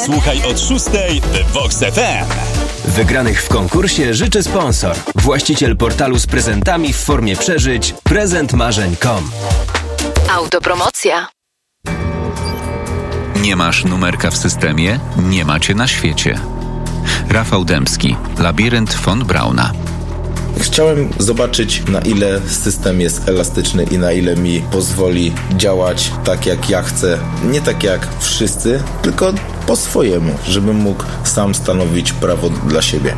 Słuchaj od 6 w Vox FM. Wygranych w konkursie życzy sponsor. Właściciel portalu z prezentami w formie przeżyć prezentmarzeń.com. Autopromocja. Nie masz numerka w systemie? Nie macie na świecie. Rafał Dębski, Labirynt von Brauna. Chciałem zobaczyć, na ile system jest elastyczny i na ile mi pozwoli działać tak, jak ja chcę. Nie tak jak wszyscy, tylko po swojemu, żebym mógł sam stanowić prawo dla siebie.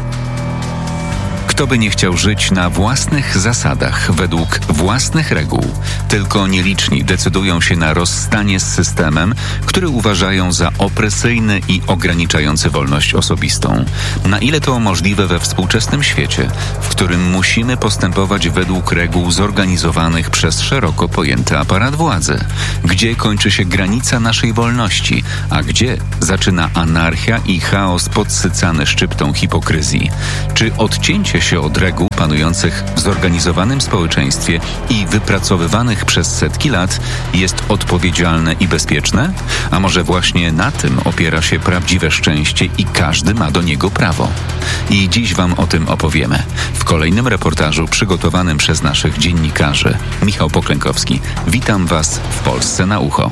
Kto by nie chciał żyć na własnych zasadach, według własnych reguł? Tylko nieliczni decydują się na rozstanie z systemem, który uważają za opresyjny i ograniczający wolność osobistą. Na ile to możliwe we współczesnym świecie, w którym musimy postępować według reguł zorganizowanych przez szeroko pojęty aparat władzy? Gdzie kończy się granica naszej wolności, a gdzie zaczyna anarchia i chaos podsycany szczyptą hipokryzji? Czy odcięcie się od reguł panujących w zorganizowanym społeczeństwie i wypracowywanych przez setki lat jest odpowiedzialne i bezpieczne? A może właśnie na tym opiera się prawdziwe szczęście i każdy ma do niego prawo? I dziś Wam o tym opowiemy. W kolejnym reportażu przygotowanym przez naszych dziennikarzy. Michał Poklękowski. Witam Was w Polsce na ucho.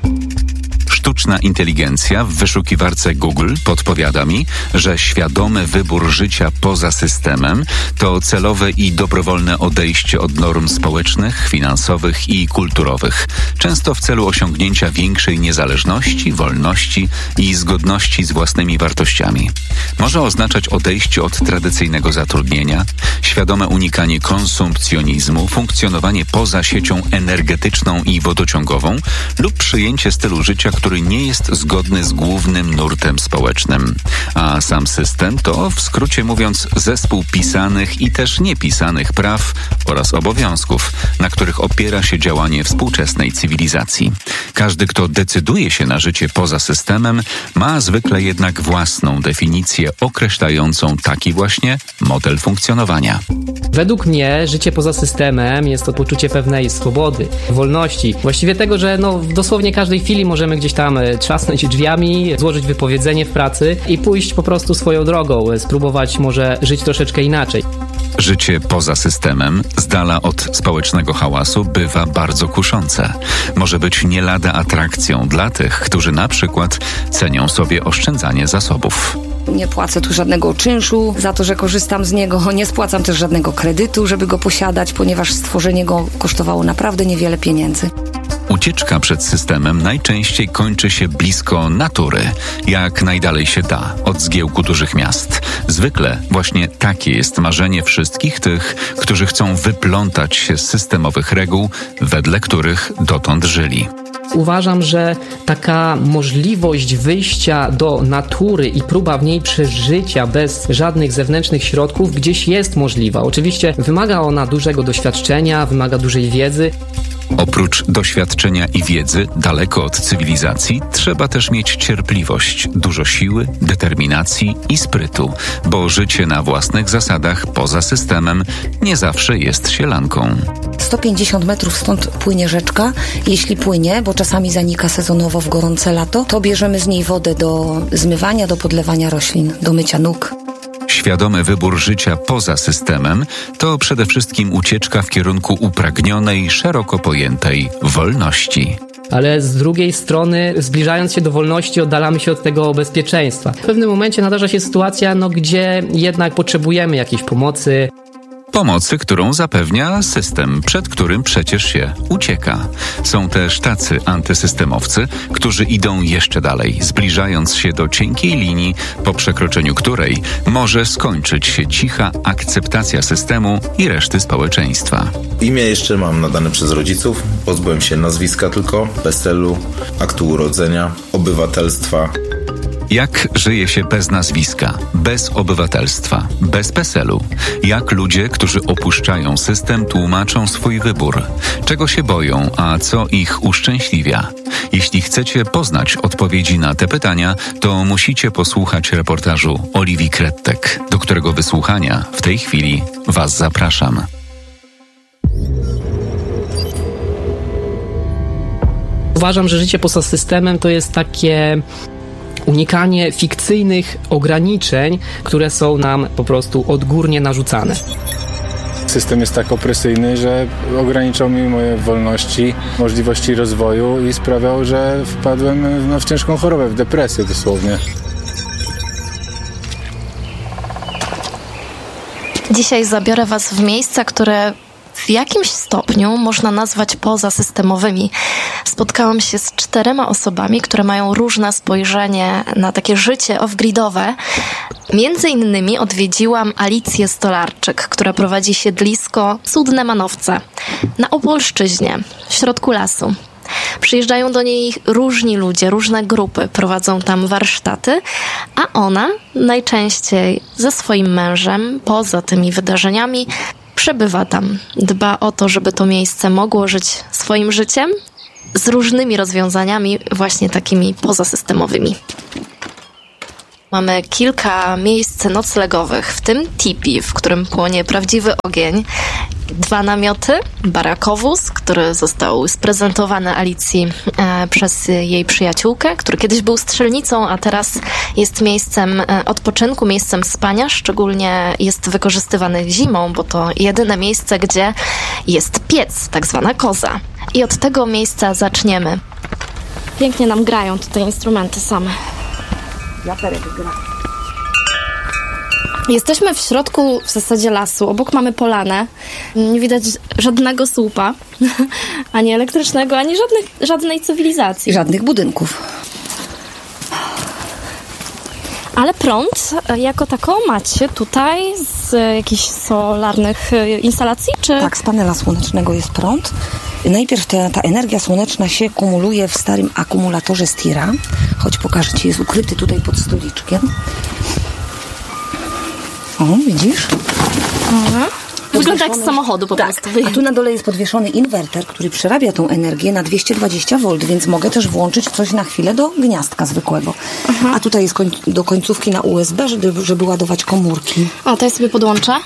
Sztuczna inteligencja w wyszukiwarce Google podpowiada mi, że świadomy wybór życia poza systemem to celowe i dobrowolne odejście od norm społecznych, finansowych i kulturowych, często w celu osiągnięcia większej niezależności, wolności i zgodności z własnymi wartościami. Może oznaczać odejście od tradycyjnego zatrudnienia, świadome unikanie konsumpcjonizmu, funkcjonowanie poza siecią energetyczną i wodociągową lub przyjęcie stylu życia, który nie jest zgodny z głównym nurtem społecznym. A sam system to, w skrócie mówiąc, zespół pisanych i też niepisanych praw oraz obowiązków, na których opiera się działanie współczesnej cywilizacji. Każdy, kto decyduje się na życie poza systemem, ma zwykle jednak własną definicję określającą taki właśnie model funkcjonowania. Według mnie życie poza systemem jest to poczucie pewnej swobody, wolności. Właściwie tego, że w dosłownie każdej chwili możemy gdzieś tam trzasnąć drzwiami, złożyć wypowiedzenie w pracy i pójść po prostu swoją drogą, spróbować może żyć troszeczkę inaczej. Życie poza systemem, z dala od społecznego hałasu, bywa bardzo kuszące. Może być nie lada atrakcją dla tych, którzy na przykład cenią sobie oszczędzanie zasobów. Nie płacę tu żadnego czynszu za to, że korzystam z niego. Nie spłacam też żadnego kredytu, żeby go posiadać, ponieważ stworzenie go kosztowało naprawdę niewiele pieniędzy. Ucieczka przed systemem najczęściej kończy się blisko natury, jak najdalej się da, od zgiełku dużych miast. Zwykle właśnie takie jest marzenie wszystkich tych, którzy chcą wyplątać się z systemowych reguł, wedle których dotąd żyli. Uważam, że taka możliwość wyjścia do natury i próba w niej przeżycia bez żadnych zewnętrznych środków gdzieś jest możliwa. Oczywiście wymaga ona dużego doświadczenia, wymaga dużej wiedzy. Oprócz doświadczenia i wiedzy, daleko od cywilizacji, trzeba też mieć cierpliwość, dużo siły, determinacji i sprytu, bo życie na własnych zasadach, poza systemem, nie zawsze jest sielanką. 150 metrów stąd płynie rzeczka. Jeśli płynie, bo czasami zanika sezonowo w gorące lato, to bierzemy z niej wodę do zmywania, do podlewania roślin, do mycia nóg. Świadomy wybór życia poza systemem to przede wszystkim ucieczka w kierunku upragnionej, szeroko pojętej wolności. Ale z drugiej strony, zbliżając się do wolności, oddalamy się od tego bezpieczeństwa. W pewnym momencie nadarza się sytuacja, gdzie jednak potrzebujemy jakiejś pomocy. Pomocy, którą zapewnia system, przed którym przecież się ucieka. Są też tacy antysystemowcy, którzy idą jeszcze dalej, zbliżając się do cienkiej linii, po przekroczeniu której może skończyć się cicha akceptacja systemu i reszty społeczeństwa. Imię jeszcze mam nadane przez rodziców. Pozbyłem się nazwiska tylko, PESEL-u, aktu urodzenia, obywatelstwa. Jak żyje się bez nazwiska, bez obywatelstwa, bez PESEL-u? Jak ludzie, którzy opuszczają system, tłumaczą swój wybór? Czego się boją, a co ich uszczęśliwia? Jeśli chcecie poznać odpowiedzi na te pytania, to musicie posłuchać reportażu Oliwii Krettek, do którego wysłuchania w tej chwili Was zapraszam. Uważam, że życie poza systemem to jest takie unikanie fikcyjnych ograniczeń, które są nam po prostu odgórnie narzucane. System jest tak opresyjny, że ograniczał mi moje wolności, możliwości rozwoju i sprawiał, że wpadłem w ciężką chorobę, w depresję dosłownie. Dzisiaj zabiorę Was w miejsca, które w jakimś stopniu można nazwać pozasystemowymi. Spotkałam się z 4 osobami, które mają różne spojrzenie na takie życie off-gridowe. Między innymi odwiedziłam Alicję Stolarczyk, która prowadzi siedlisko Cudne Manowce na Opolszczyźnie, w środku lasu. Przyjeżdżają do niej różni ludzie, różne grupy, prowadzą tam warsztaty, a ona najczęściej ze swoim mężem, poza tymi wydarzeniami, przebywa tam. Dba o to, żeby to miejsce mogło żyć swoim życiem z różnymi rozwiązaniami, właśnie takimi pozasystemowymi. Mamy kilka miejsc noclegowych, w tym tipi, w którym płonie prawdziwy ogień, 2 namioty, barakowóz, który został sprezentowany Alicji przez jej przyjaciółkę, który kiedyś był strzelnicą, a teraz jest miejscem odpoczynku, miejscem spania, szczególnie jest wykorzystywany zimą, bo to jedyne miejsce, gdzie jest piec, tak zwana koza. I od tego miejsca zaczniemy. Pięknie nam grają tutaj instrumenty same. Jesteśmy w środku w zasadzie lasu. Obok mamy polanę. Nie widać żadnego słupa, ani elektrycznego, ani żadnej cywilizacji. Żadnych budynków. Ale prąd jako tako macie tutaj z jakichś solarnych instalacji, czy? Tak, z panela słonecznego jest prąd. Najpierw ta energia słoneczna się kumuluje w starym akumulatorze Stira. Choć pokażę Ci, jest ukryty tutaj pod stoliczkiem. O, widzisz? Mhm. Wygląda jak z samochodu po prostu. A tu na dole jest podwieszony inwerter, który przerabia tą energię na 220 V, więc mogę też włączyć coś na chwilę do gniazdka zwykłego. Aha. A tutaj jest do końcówki na USB, żeby ładować komórki. O, to ja sobie podłączę.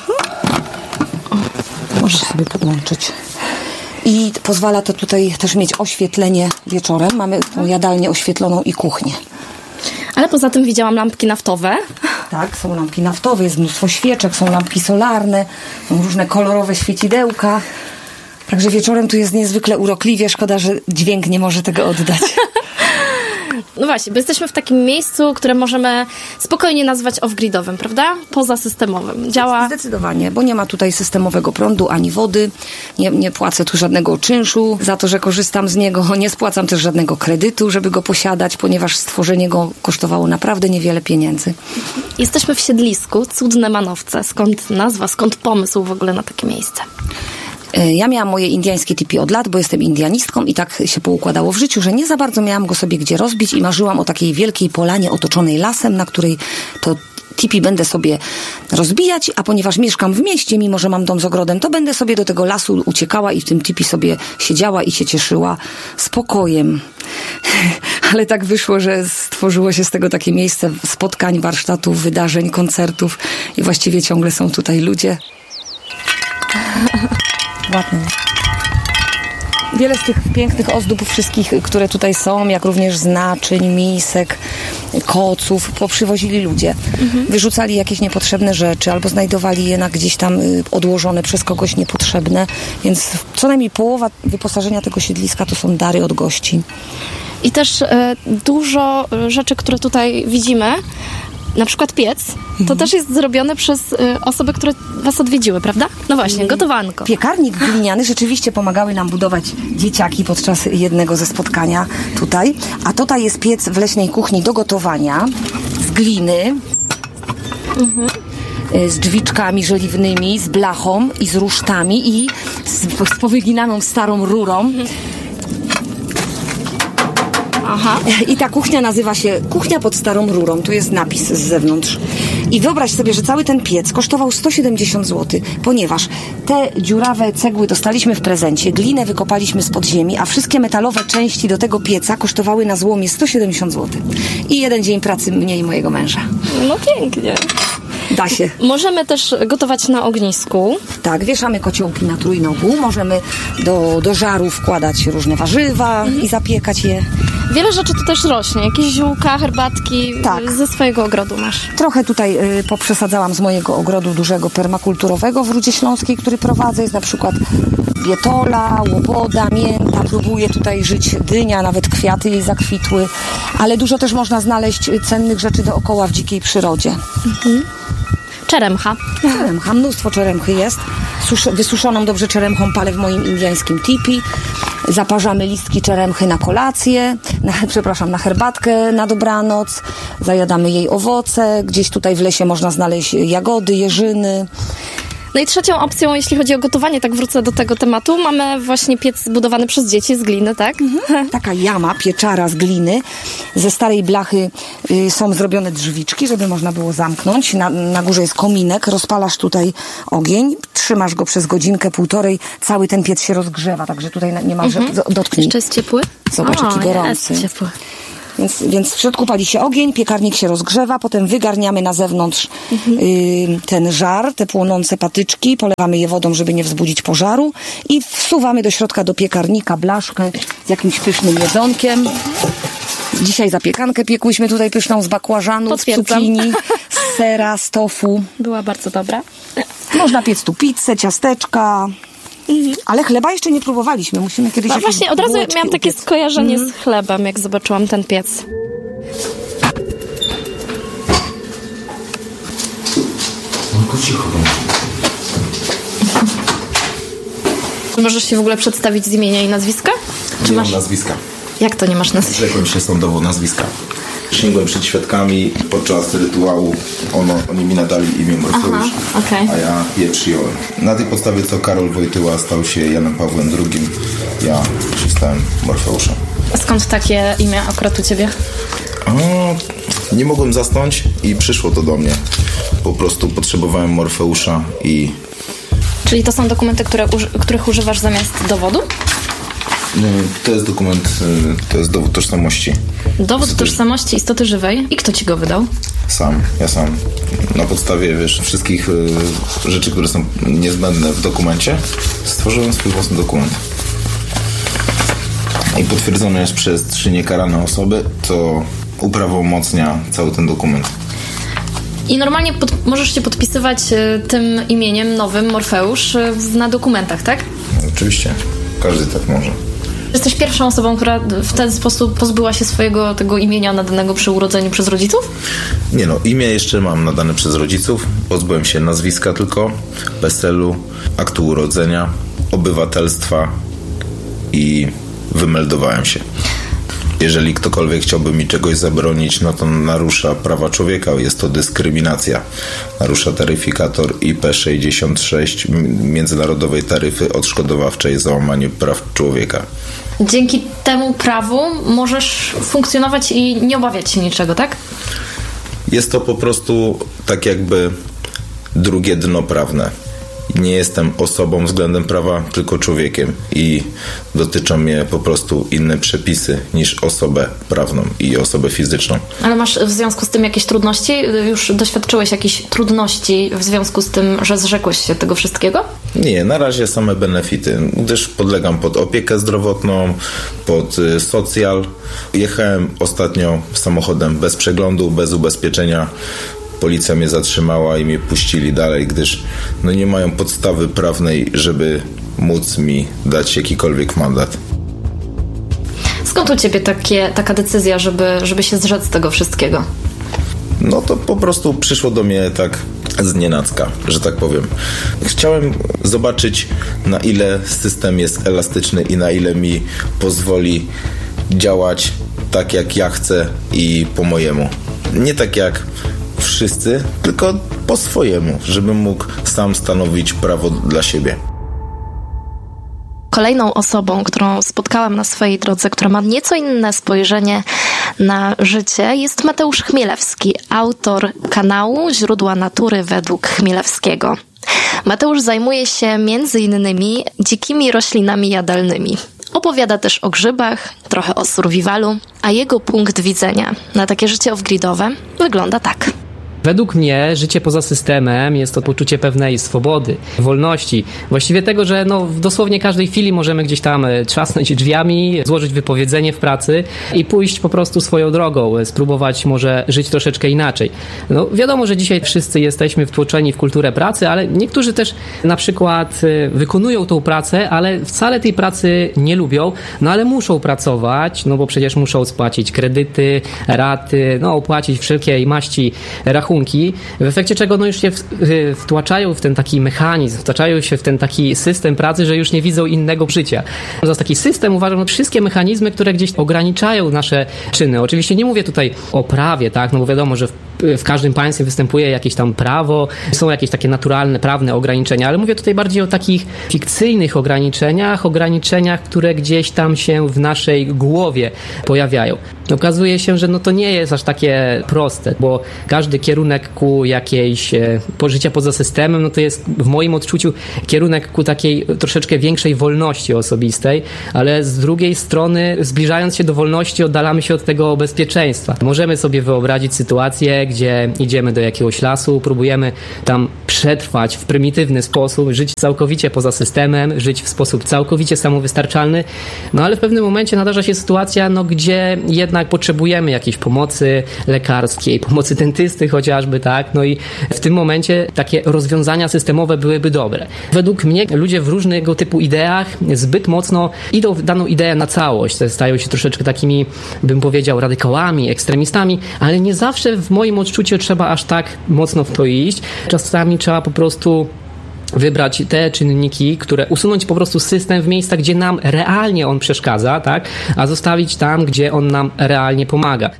Możesz sobie podłączyć. I pozwala to tutaj też mieć oświetlenie wieczorem. Mamy tą jadalnię oświetloną i kuchnię. Ale poza tym widziałam lampki naftowe. Tak, są lampki naftowe, jest mnóstwo świeczek, są lampki solarne, są różne kolorowe świecidełka. Także wieczorem tu jest niezwykle urokliwie. Szkoda, że dźwięk nie może tego oddać. No właśnie, bo jesteśmy w takim miejscu, które możemy spokojnie nazwać off-gridowym, prawda? Pozasystemowym. Działa... Zdecydowanie, bo nie ma tutaj systemowego prądu ani wody. Nie płacę tu żadnego czynszu za to, że korzystam z niego. Nie spłacam też żadnego kredytu, żeby go posiadać, ponieważ stworzenie go kosztowało naprawdę niewiele pieniędzy. Jesteśmy w siedlisku Cudne Manowce. Skąd nazwa, skąd pomysł w ogóle na takie miejsce? Ja miałam moje indiańskie tipi od lat, bo jestem indianistką i tak się poukładało w życiu, że nie za bardzo miałam go sobie gdzie rozbić i marzyłam o takiej wielkiej polanie otoczonej lasem, na której to tipi będę sobie rozbijać, a ponieważ mieszkam w mieście, mimo że mam dom z ogrodem, to będę sobie do tego lasu uciekała i w tym tipi sobie siedziała i się cieszyła spokojem. Ale tak wyszło, że stworzyło się z tego takie miejsce spotkań, warsztatów, wydarzeń, koncertów i właściwie ciągle są tutaj ludzie. Ładne. Wiele z tych pięknych ozdób wszystkich, które tutaj są, jak również z naczyń, misek, koców, poprzywozili ludzie. Wyrzucali jakieś niepotrzebne rzeczy albo znajdowali je na gdzieś tam odłożone przez kogoś niepotrzebne. Więc co najmniej połowa wyposażenia tego siedliska to są dary od gości. I też dużo rzeczy, które tutaj widzimy, na przykład piec, to też jest zrobione przez osoby, które was odwiedziły, prawda? No właśnie, gotowanko. Piekarnik gliniany, rzeczywiście pomagały nam budować dzieciaki podczas jednego ze spotkania tutaj. A tutaj jest piec w leśnej kuchni do gotowania z gliny, z drzwiczkami żeliwnymi, z blachą i z rusztami i z powyginaną starą rurą. Aha. I ta kuchnia nazywa się Kuchnia pod starą rurą. Tu jest napis z zewnątrz. I wyobraź sobie, że cały ten piec kosztował 170 zł, ponieważ te dziurawe cegły dostaliśmy w prezencie, glinę wykopaliśmy spod ziemi, a wszystkie metalowe części do tego pieca kosztowały na złomie 170 zł. I 1 dzień pracy mnie i mojego męża. No pięknie. Da się. Możemy też gotować na ognisku. Tak, wieszamy kociołki na trójnogu. Możemy do żaru wkładać różne warzywa i zapiekać je. Wiele rzeczy tu też rośnie, jakieś ziółka, herbatki, Tak. ze swojego ogrodu masz. Trochę tutaj poprzesadzałam z mojego ogrodu dużego permakulturowego w Rudzie Śląskiej, który prowadzę. Jest na przykład bietola, łoboda, mięta. Próbuję tutaj żyć dynia, nawet kwiaty jej zakwitły. Ale dużo też można znaleźć cennych rzeczy dookoła w dzikiej przyrodzie. Czeremcha. Czeremcha, mnóstwo czeremchy jest. Wysuszoną dobrze czeremchą palę w moim indyjskim tipi. Zaparzamy listki czeremchy na kolację, na herbatkę na dobranoc. Zajadamy jej owoce. Gdzieś tutaj w lesie można znaleźć jagody, jeżyny. No i trzecią opcją, jeśli chodzi o gotowanie, tak wrócę do tego tematu, mamy właśnie piec zbudowany przez dzieci z gliny, tak? Taka jama, pieczara z gliny. Ze starej blachy są zrobione drzwiczki, żeby można było zamknąć. Na górze jest kominek, rozpalasz tutaj ogień, trzymasz go przez godzinkę, półtorej, cały ten piec się rozgrzewa, także tutaj niemalże dotknij. Jeszcze jest ciepły? Zobacz, jaki gorący. Jest ciepły. Więc w środku pali się ogień, piekarnik się rozgrzewa, potem wygarniamy na zewnątrz ten żar, te płonące patyczki, polewamy je wodą, żeby nie wzbudzić pożaru i wsuwamy do środka do piekarnika blaszkę z jakimś pysznym jedzonkiem. Dzisiaj zapiekankę piekłyśmy tutaj pyszną z bakłażanów, z cukinii, z sera, z tofu. Była bardzo dobra. Można piec tu pizzę, ciasteczka. Ale chleba jeszcze nie próbowaliśmy. Musimy kiedyś No właśnie, od razu miałam takie skojarzenie z chlebem, jak zobaczyłam ten piec. Cicho. Możesz się w ogóle przedstawić z imienia i nazwiska? Czy Nie masz mam nazwiska. Jak to nie masz nazwiska? Zrzekłem się sądowo nazwiska. Sięgłem przed świadkami podczas rytuału. Oni mi nadali imię Morfeusz, a ja je przyjąłem. Na tej podstawie, co Karol Wojtyła stał się Janem Pawłem II, ja się stałem Morfeuszem. Skąd takie imię akurat u ciebie? Nie mogłem zasnąć i przyszło to do mnie. Po prostu potrzebowałem Morfeusza i... Czyli to są dokumenty, których używasz zamiast dowodu? To jest dokument, to jest dowód tożsamości. Dowód tożsamości istoty żywej. I kto ci go wydał? Ja sam. Na podstawie, wszystkich rzeczy, które są niezbędne w dokumencie, stworzyłem swój własny dokument. I potwierdzony jest przez 3 niekarane osoby, co uprawomocnia cały ten dokument. I normalnie możesz się podpisywać tym imieniem nowym, Morfeusz, na dokumentach, tak? Oczywiście. Każdy tak może. Jesteś pierwszą osobą, która w ten sposób pozbyła się swojego tego imienia nadanego przy urodzeniu przez rodziców? Nie no, imię jeszcze mam nadane przez rodziców. Pozbyłem się nazwiska tylko, PESEL-u, aktu urodzenia, obywatelstwa i wymeldowałem się. Jeżeli ktokolwiek chciałby mi czegoś zabronić, no to narusza prawa człowieka, jest to dyskryminacja. Narusza taryfikator IP66 międzynarodowej taryfy odszkodowawczej za łamanie praw człowieka. Dzięki temu prawu możesz funkcjonować i nie obawiać się niczego, tak? Jest to po prostu tak jakby drugie dno prawne. Nie jestem osobą względem prawa, tylko człowiekiem i dotyczą mnie po prostu inne przepisy niż osobę prawną i osobę fizyczną. Ale masz w związku z tym jakieś trudności? Już doświadczyłeś jakichś trudności w związku z tym, że zrzekłeś się tego wszystkiego? Nie, na razie same benefity, gdyż podlegam pod opiekę zdrowotną, pod socjal. Jechałem ostatnio samochodem bez przeglądu, bez ubezpieczenia. Policja mnie zatrzymała i mnie puścili dalej, gdyż nie mają podstawy prawnej, żeby móc mi dać jakikolwiek mandat. Skąd u ciebie taka decyzja, żeby się zrzec tego wszystkiego? No to po prostu przyszło do mnie tak znienacka, że tak powiem. Chciałem zobaczyć, na ile system jest elastyczny i na ile mi pozwoli działać tak, jak ja chcę i po mojemu. Nie tak jak wszyscy, tylko po swojemu, żebym mógł sam stanowić prawo dla siebie. Kolejną osobą, którą spotkałam na swojej drodze, która ma nieco inne spojrzenie na życie, jest Mateusz Chmielewski, autor kanału Źródła Natury według Chmielewskiego. Mateusz zajmuje się między innymi dzikimi roślinami jadalnymi. Opowiada też o grzybach, trochę o survivalu, a jego punkt widzenia na takie życie off-gridowe wygląda tak. Według mnie życie poza systemem jest to poczucie pewnej swobody, wolności. Właściwie tego, że w dosłownie każdej chwili możemy gdzieś tam trzasnąć drzwiami, złożyć wypowiedzenie w pracy i pójść po prostu swoją drogą, spróbować może żyć troszeczkę inaczej. Wiadomo, że dzisiaj wszyscy jesteśmy wtłoczeni w kulturę pracy, ale niektórzy też na przykład wykonują tą pracę, ale wcale tej pracy nie lubią, ale muszą pracować, bo przecież muszą spłacić kredyty, raty, opłacić wszelkiej maści rachunki, w efekcie czego już się wtłaczają w ten taki mechanizm, wtłaczają się w ten taki system pracy, że już nie widzą innego życia. Za taki system uważam wszystkie mechanizmy, które gdzieś ograniczają nasze czyny. Oczywiście nie mówię tutaj o prawie, tak, bo wiadomo, że w każdym państwie występuje jakieś tam prawo, są jakieś takie naturalne, prawne ograniczenia, ale mówię tutaj bardziej o takich fikcyjnych ograniczeniach, które gdzieś tam się w naszej głowie pojawiają. Okazuje się, że to nie jest aż takie proste, bo każdy kierunek ku jakiejś życia poza systemem, to jest w moim odczuciu kierunek ku takiej troszeczkę większej wolności osobistej, ale z drugiej strony zbliżając się do wolności oddalamy się od tego bezpieczeństwa. Możemy sobie wyobrazić sytuację, gdzie idziemy do jakiegoś lasu, próbujemy tam przetrwać w prymitywny sposób, żyć całkowicie poza systemem, żyć w sposób całkowicie samowystarczalny, ale w pewnym momencie nadarza się sytuacja, gdzie jednak potrzebujemy jakiejś pomocy lekarskiej, pomocy dentysty chociażby, tak? I w tym momencie takie rozwiązania systemowe byłyby dobre. Według mnie ludzie w różnego typu ideach zbyt mocno idą w daną ideę na całość. Stają się troszeczkę takimi, bym powiedział, radykałami, ekstremistami, ale nie zawsze w moim odczuciu trzeba aż tak mocno w to iść. Czasami trzeba po prostu wybrać te czynniki, które usunąć po prostu system w miejscach, gdzie nam realnie on przeszkadza, tak? A zostawić tam, gdzie on nam realnie pomaga.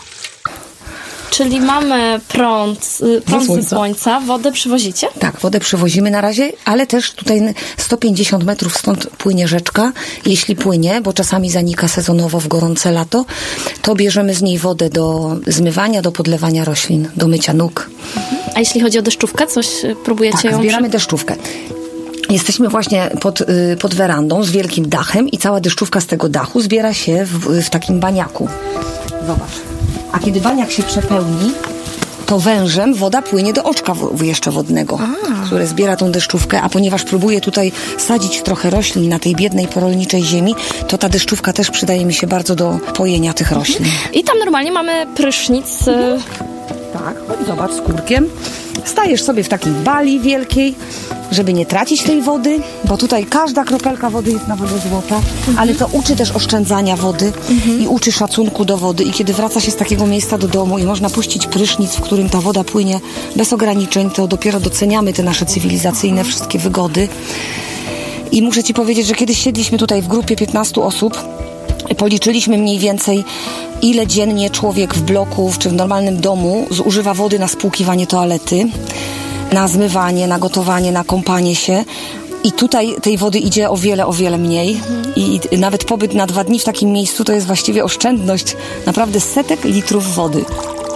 Czyli mamy prąd ze słońca, wodę przywozicie? Tak, wodę przywozimy na razie, ale też tutaj 150 metrów stąd płynie rzeczka. Jeśli płynie, bo czasami zanika sezonowo w gorące lato, to bierzemy z niej wodę do zmywania, do podlewania roślin, do mycia nóg. A jeśli chodzi o deszczówkę, coś próbujecie ją... zbieramy deszczówkę. Jesteśmy właśnie pod werandą z wielkim dachem i cała deszczówka z tego dachu zbiera się w takim baniaku. Zobacz. A kiedy baniak się przepełni, to wężem woda płynie do oczka jeszcze wodnego, które zbiera tą deszczówkę, a ponieważ próbuję tutaj sadzić trochę roślin na tej biednej porolniczej ziemi, to ta deszczówka też przydaje mi się bardzo do pojenia tych roślin. I tam normalnie mamy prysznic. Tak, chodź zobacz, z kurkiem. Stajesz sobie w takiej bali wielkiej, żeby nie tracić tej wody, bo tutaj każda kropelka wody jest na wodę złota, ale to uczy też oszczędzania wody i uczy szacunku do wody. I kiedy wraca się z takiego miejsca do domu i można puścić prysznic, w którym ta woda płynie bez ograniczeń, to dopiero doceniamy te nasze cywilizacyjne wszystkie wygody. I muszę Ci powiedzieć, że kiedyś siedliśmy tutaj w grupie 15 osób, policzyliśmy mniej więcej, ile dziennie człowiek w bloku czy w normalnym domu zużywa wody na spłukiwanie toalety, na zmywanie, na gotowanie, na kąpanie się. I tutaj tej wody idzie o wiele mniej. I nawet pobyt na 2 dni w takim miejscu to jest właściwie oszczędność naprawdę setek litrów wody.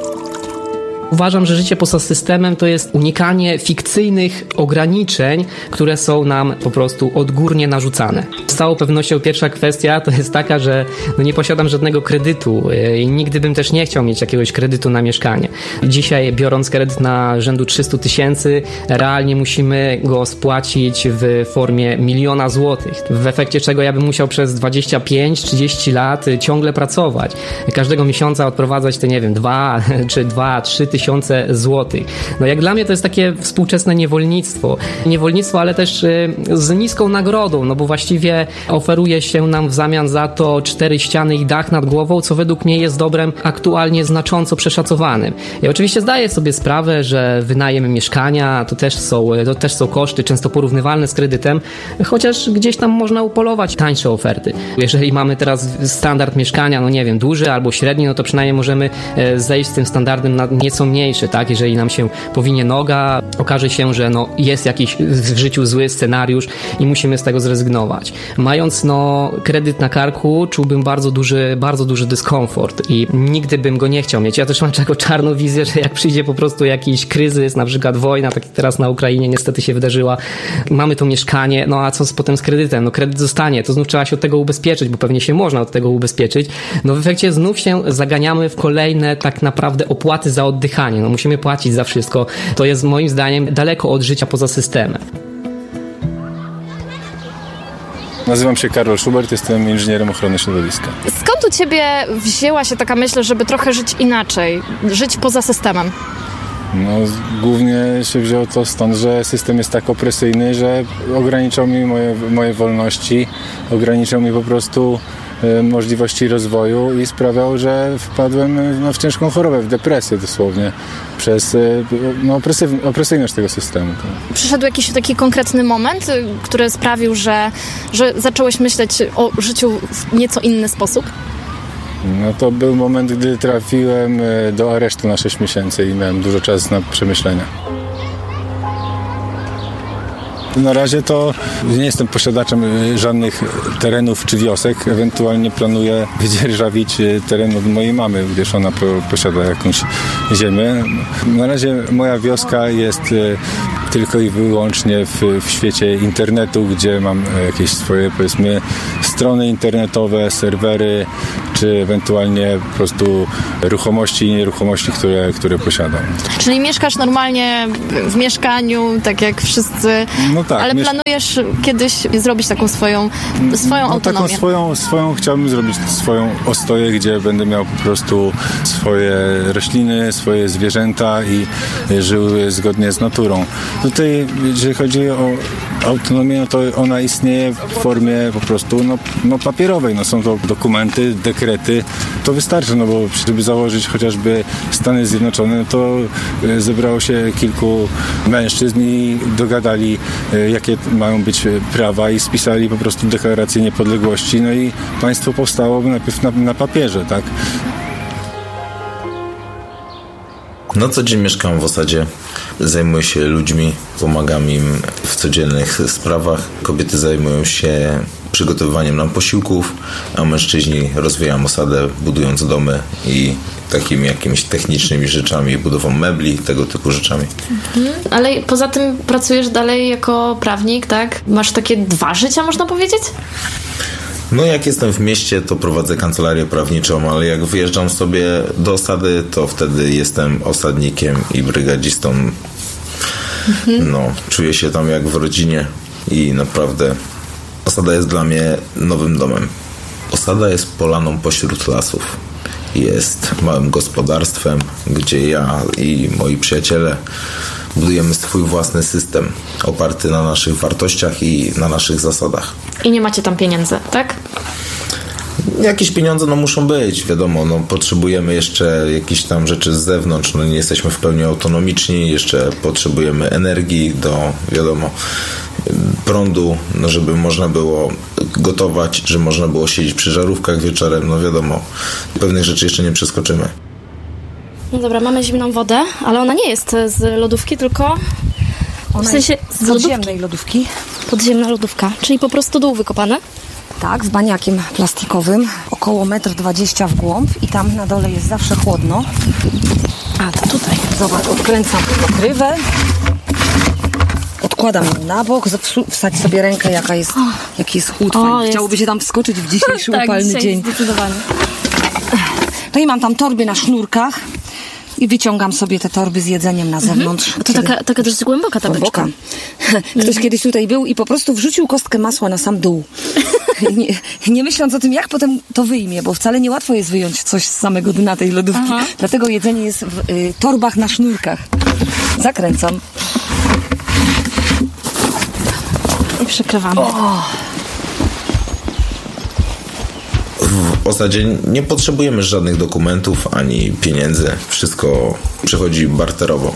Uważam, że życie poza systemem to jest unikanie fikcyjnych ograniczeń, które są nam po prostu odgórnie narzucane. Z całą pewnością pierwsza kwestia to jest taka, że nie posiadam żadnego kredytu i nigdy bym też nie chciał mieć jakiegoś kredytu na mieszkanie. Dzisiaj, biorąc kredyt na rzędu 300 000, realnie musimy go spłacić w formie 1 000 000 złotych, w efekcie czego ja bym musiał przez 25-30 lat ciągle pracować. Każdego miesiąca odprowadzać te, 2 czy 3 tysiące złotych. Jak dla mnie to jest takie współczesne niewolnictwo. Niewolnictwo, ale też z niską nagrodą, bo właściwie oferuje się nam w zamian za to 4 ściany i dach nad głową, co według mnie jest dobrem aktualnie znacząco przeszacowanym. Ja oczywiście zdaję sobie sprawę, że wynajem mieszkania to też są koszty, często porównywalne z kredytem, chociaż gdzieś tam można upolować tańsze oferty. Jeżeli mamy teraz standard mieszkania, duży albo średni, to przynajmniej możemy zejść z tym standardem na nieco mniejszy, tak? Jeżeli nam się powinie noga, okaże się, że jest jakiś w życiu zły scenariusz i musimy z tego zrezygnować. Mając kredyt na karku, czułbym bardzo duży dyskomfort i nigdy bym go nie chciał mieć. Ja też mam taką czarną wizję, że jak przyjdzie po prostu jakiś kryzys, na przykład wojna, tak jak teraz na Ukrainie niestety się wydarzyła, mamy to mieszkanie, a co potem z kredytem? Kredyt zostanie, to znów trzeba się od tego ubezpieczyć, bo pewnie się można od tego ubezpieczyć. W efekcie znów się zaganiamy w kolejne tak naprawdę opłaty za oddychanie. mieszkanie, no musimy płacić za wszystko. To jest moim zdaniem daleko od życia poza systemem. Nazywam się Karol Schubert, jestem inżynierem ochrony środowiska. Skąd u Ciebie wzięła się taka myśl, żeby trochę żyć inaczej, żyć poza systemem? No, głównie się wzięło to stąd, że system jest tak opresyjny, że ograniczał mi moje wolności, ograniczał mi po prostu możliwości rozwoju i sprawiał, że wpadłem w ciężką chorobę, w depresję dosłownie przez opresyjność tego systemu. Przyszedł jakiś taki konkretny moment, który sprawił, że zacząłeś myśleć o życiu w nieco inny sposób? No to był moment, gdy trafiłem do aresztu na 6 miesięcy i miałem dużo czasu na przemyślenia. Na razie to nie jestem posiadaczem żadnych terenów czy wiosek. Ewentualnie planuję wydzierżawić teren od mojej mamy, gdyż ona posiada jakąś ziemię. Na razie moja wioska jest tylko i wyłącznie w świecie internetu, gdzie mam jakieś swoje, powiedzmy, strony internetowe, serwery, czy ewentualnie po prostu ruchomości i nieruchomości, które posiadam. Czyli mieszkasz normalnie w mieszkaniu, tak jak wszyscy, no tak, ale planujesz kiedyś zrobić taką swoją autonomię? Taką swoją chciałbym zrobić swoją ostoję, gdzie będę miał po prostu swoje rośliny, swoje zwierzęta i żył zgodnie z naturą. Tutaj, jeżeli chodzi o autonomię, no to ona istnieje w formie po prostu papierowej. No są to dokumenty, dekrety. To wystarczy, no bo żeby założyć chociażby Stany Zjednoczone, to zebrało się kilku mężczyzn i dogadali, jakie mają być prawa i spisali po prostu deklarację niepodległości. No i państwo powstało najpierw na papierze, tak? Na co dzień mieszkam w osadzie, zajmuję się ludźmi, pomagam im w codziennych sprawach. Kobiety zajmują się przygotowywaniem nam posiłków, a mężczyźni rozwijają osadę, budując domy i takimi jakimiś technicznymi rzeczami, budową mebli, tego typu rzeczami. Ale poza tym pracujesz dalej jako prawnik, tak? Masz takie 2 życia, można powiedzieć? No jak jestem w mieście, to prowadzę kancelarię prawniczą, ale jak wyjeżdżam sobie do osady, to wtedy jestem osadnikiem i brygadzistą. No, czuję się tam jak w rodzinie i naprawdę osada jest dla mnie nowym domem. Osada jest polaną pośród lasów. Jest małym gospodarstwem, gdzie ja i moi przyjaciele budujemy swój własny system, oparty na naszych wartościach i na naszych zasadach. I nie macie tam pieniędzy, tak? Jakieś pieniądze muszą być, wiadomo, potrzebujemy jeszcze jakichś tam rzeczy z zewnątrz, nie jesteśmy w pełni autonomiczni, jeszcze potrzebujemy energii do, wiadomo, prądu, żeby można było gotować, żeby można było siedzieć przy żarówkach wieczorem, wiadomo, pewnych rzeczy jeszcze nie przeskoczymy. No dobra, mamy zimną wodę, ale ona nie jest z lodówki, tylko ona w sensie jest z podziemnej lodówki. Podziemna lodówka, czyli po prostu dół wykopany? Tak, z baniakiem plastikowym, około 1,20 m w głąb i tam na dole jest zawsze chłodno. A, to tutaj. Zobacz, odkręcam pokrywę, odkładam ją na bok, wsadź sobie rękę, jaki jest chłód. Chciałoby się tam wskoczyć w dzisiejszy upalny dzień. Zdecydowanie. No i mam tam torby na sznurkach i wyciągam sobie te torby z jedzeniem na zewnątrz. To taka dość głęboka ta beczka. Ktoś kiedyś tutaj był i po prostu wrzucił kostkę masła na sam dół. Nie myśląc o tym, jak potem to wyjmie, bo wcale niełatwo jest wyjąć coś z samego dna tej lodówki. Aha. Dlatego jedzenie jest w torbach na sznurkach. Zakręcam. I przykrywamy. W osadzie nie potrzebujemy żadnych dokumentów ani pieniędzy. Wszystko przychodzi barterowo.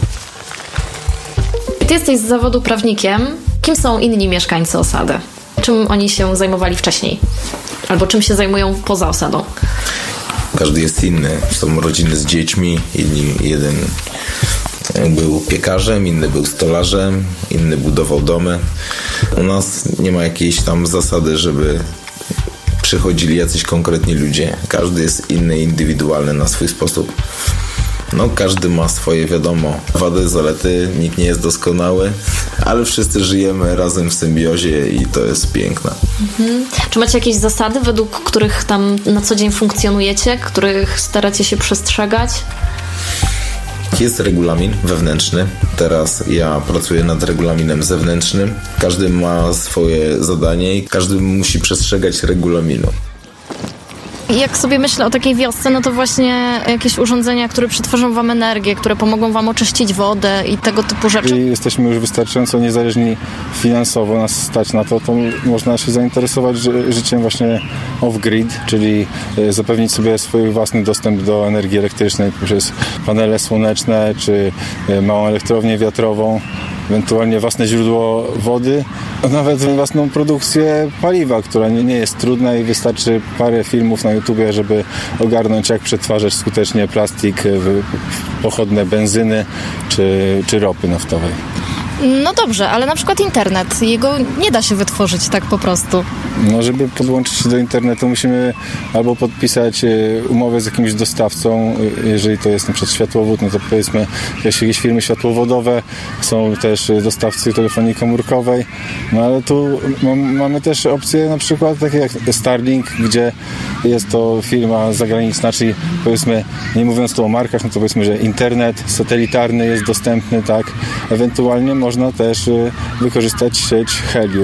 Ty jesteś z zawodu prawnikiem. Kim są inni mieszkańcy osady? Czym oni się zajmowali wcześniej? Albo czym się zajmują poza osadą? Każdy jest inny. Są rodziny z dziećmi. Jeden był piekarzem, inny był stolarzem, inny budował domy. U nas nie ma jakiejś tam zasady, żeby przychodzili jacyś konkretni ludzie. Każdy jest inny, indywidualny na swój sposób. Każdy ma swoje, wiadomo, wady, zalety, nikt nie jest doskonały, ale wszyscy żyjemy razem w symbiozie i to jest piękne. Czy macie jakieś zasady, według których tam na co dzień funkcjonujecie, których staracie się przestrzegać? jest regulamin wewnętrzny. Teraz ja pracuję nad regulaminem zewnętrznym. Każdy ma swoje zadanie i każdy musi przestrzegać regulaminu. Jak sobie myślę o takiej wiosce, no to właśnie jakieś urządzenia, które przetworzą wam energię, które pomogą wam oczyścić wodę i tego typu rzeczy. Jeżeli jesteśmy już wystarczająco niezależni finansowo, nas stać na to, to można się zainteresować życiem właśnie off-grid, czyli zapewnić sobie swój własny dostęp do energii elektrycznej poprzez panele słoneczne czy małą elektrownię wiatrową, ewentualnie własne źródło wody, a nawet własną produkcję paliwa, która nie jest trudna i wystarczy parę filmów na YouTubie, żeby ogarnąć, jak przetwarzać skutecznie plastik w pochodne benzyny czy ropy naftowej. No dobrze, ale na przykład internet, jego nie da się wytworzyć tak po prostu. No, żeby podłączyć się do internetu, musimy albo podpisać umowę z jakimś dostawcą, jeżeli to jest na przykład światłowód, no to powiedzmy jakieś firmy światłowodowe, są też dostawcy telefonii komórkowej, no ale tu mamy też opcje na przykład takie jak Starlink, gdzie jest to firma zagraniczna, czyli powiedzmy, nie mówiąc tu o markach, no to powiedzmy, że internet satelitarny jest dostępny, tak, ewentualnie można też wykorzystać sieć Helium.